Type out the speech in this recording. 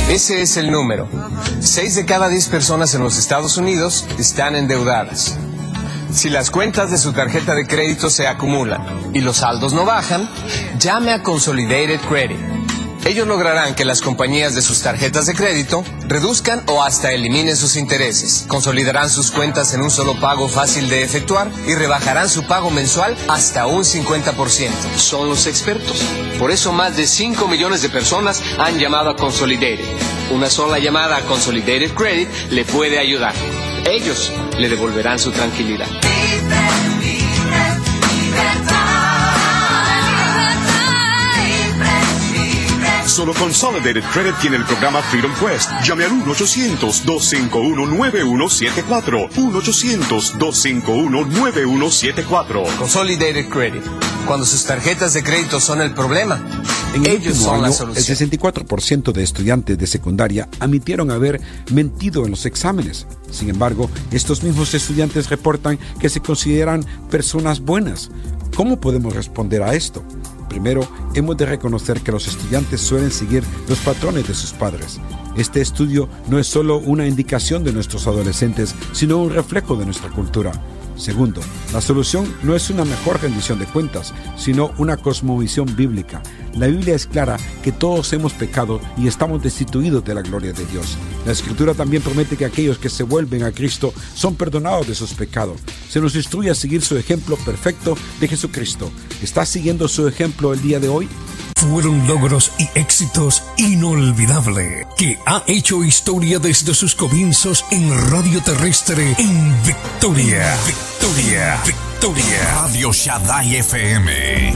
Ese es el número. 6 de cada 10 personas en los Estados Unidos están endeudadas. Si las cuentas de su tarjeta de crédito se acumulan y los saldos no bajan, llame a Consolidated Credit. Ellos lograrán que las compañías de sus tarjetas de crédito reduzcan o hasta eliminen sus intereses, consolidarán sus cuentas en un solo pago fácil de efectuar y rebajarán su pago mensual hasta un 50%. Son los expertos. Por eso más de 5 millones de personas han llamado a Consolidated. Una sola llamada a Consolidated Credit le puede ayudar. Ellos le devolverán su tranquilidad. Solo Consolidated Credit tiene el programa Freedom Quest. Llame al 1-800-251-9174. 1-800-251-9174. Consolidated Credit. Cuando sus tarjetas de crédito son el problema, ellos son la solución. El 64% de estudiantes de secundaria admitieron haber mentido en los exámenes. Sin embargo, estos mismos estudiantes reportan que se consideran personas buenas. ¿Cómo podemos responder a esto? Primero, hemos de reconocer que los estudiantes suelen seguir los patrones de sus padres. Este estudio no es solo una indicación de nuestros adolescentes, sino un reflejo de nuestra cultura. Segundo, la solución no es una mejor rendición de cuentas, sino una cosmovisión bíblica. La Biblia es clara que todos hemos pecado y estamos destituidos de la gloria de Dios. La Escritura también promete que aquellos que se vuelven a Cristo son perdonados de sus pecados. Se nos instruye a seguir su ejemplo perfecto de Jesucristo. ¿Estás siguiendo su ejemplo el día de hoy? Fueron logros y éxitos inolvidables que ha hecho historia desde sus comienzos en Radio Terrestre en Victoria. Radio Shaddai FM.